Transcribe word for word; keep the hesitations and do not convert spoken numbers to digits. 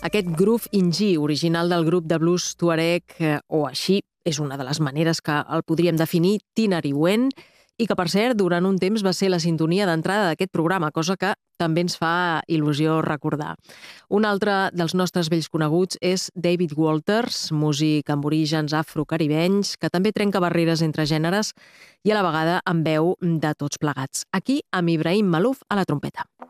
Aquest groove in-G, original del grup de blues tuareg, eh, o així, és una de les maneres que el podríem definir, Tinariwen, i que, per cert, durant un temps va ser la sintonia d'entrada d'aquest programa, cosa que també ens fa il·lusió recordar. Un altre dels nostres vells coneguts és David Walters, músic amb orígens afrocaribenys, que també trenca barreres entre gèneres i a la vegada amb veu de tots plegats. Aquí, amb Ibrahim Malouf a la trompeta.